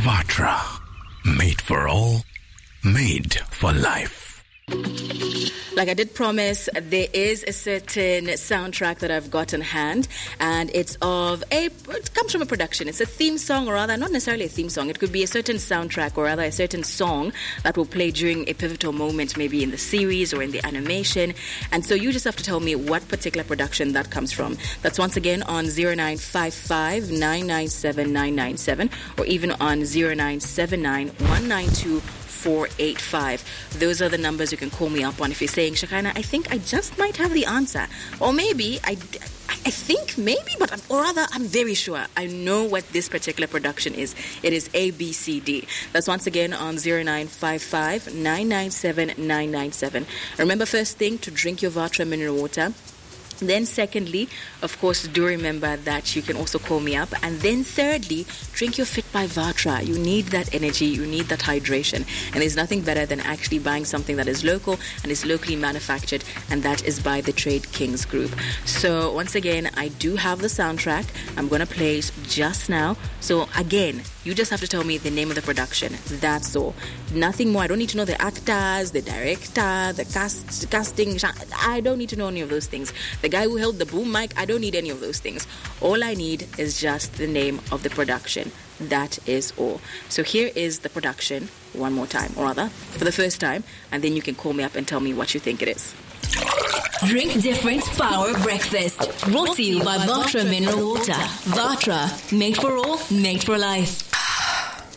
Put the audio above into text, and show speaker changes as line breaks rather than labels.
Vatra. Made for all, made for life.
Like I did promise, there is a certain soundtrack that I've got in hand, and it comes from a production. It's a theme song, or rather, not necessarily a theme song. It could be a certain soundtrack, or rather a certain song that will play during a pivotal moment, maybe in the series or in the animation. And so you just have to tell me what particular production that comes from. That's once again on 0955 997 997, or even on 0979 192 485. Those are the numbers you can call me up on if you're saying, Shekinah, I think I just might have the answer. Or maybe, I think maybe, or rather, I'm very sure. I know what this particular production is. It is ABCD. That's once again on 0955 997 997. Remember, first thing, to drink your Vatra mineral water. Then secondly, of course, do remember that you can also call me up. And then thirdly, drink your Fit by Vatra. You need that energy, you need that hydration. And there's nothing better than actually buying something that is local and is locally manufactured, and that is by the Trade Kings Group. So once again, I do have the soundtrack. I'm going to play it just now. So again, you just have to tell me the name of the production. That's all. Nothing more. I don't need to know the actors, the director, the casting. I don't need to know any of those things. The guy who held the boom mic, I don't need any of those things. All I need is just the name of the production. That is all. So here is the production one more time, or rather, for the first time, and then you can call me up and tell me what you think it is.
Drink Different Power Breakfast. Brought to you by Vatra Mineral Water. Vatra, made for all, made for life.